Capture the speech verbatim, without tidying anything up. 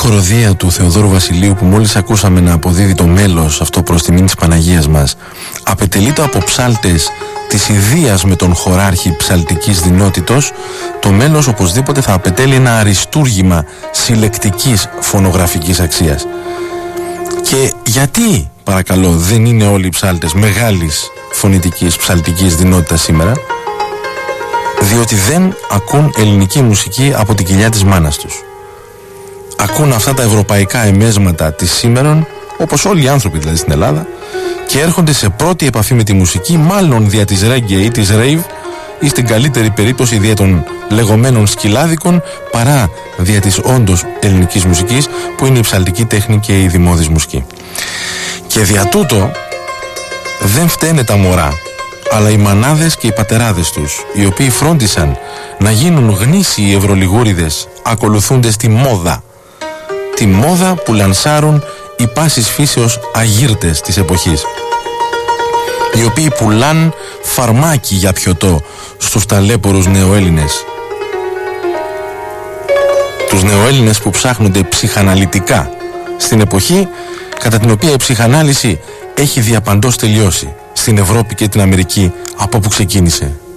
χοροδία του Θεοδόρου Βασιλείου που μόλις ακούσαμε να αποδίδει το μέλος αυτό προς τιμήν της Παναγίας μας απετελείται από ψάλτες της ιδείας με τον χωράρχη ψαλτικής δυνότητος, το μέλος οπωσδήποτε θα απετέλει ένα αριστούργημα συλλεκτικής φωνογραφικής αξίας. Και γιατί, παρακαλώ, δεν είναι όλοι οι ψάλτες μεγάλης φωνητικής ψαλτικής δυνότητας σήμερα? Διότι δεν ακούν ελληνική μουσική από την κοιλιά της μάνας τους. Ακούν αυτά τα ευρωπαϊκά εμέσματα της σήμερον, όπως όλοι οι άνθρωποι δηλαδή στην Ελλάδα, και έρχονται σε πρώτη επαφή με τη μουσική, μάλλον δια της ρέγγε ή της ρέιβ, ή στην καλύτερη περίπτωση δια των λεγόμενων σκυλάδικων, παρά δια της όντως ελληνικής μουσικής, που είναι η ψαλτική τέχνη και η δημόδης μουσική. Και δια τούτο δεν φταίνε τα μωρά, αλλά οι μανάδες και οι πατεράδες τους, οι οποίοι φρόντισαν να γίνουν γνήσιοι ευρωλιγούριδες ακολουθούντες τη μόδα. Τη μόδα που λανσάρουν οι πάσης φύσεως αγύρτες της εποχής, οι οποίοι πουλάν φαρμάκι για πιωτό στους ταλέπορους νεοέλληνες, τους νεοέλληνες που ψάχνονται ψυχαναλυτικά στην εποχή κατά την οποία η ψυχανάλυση έχει διαπαντός τελειώσει στην Ευρώπη και την Αμερική από που ξεκίνησε.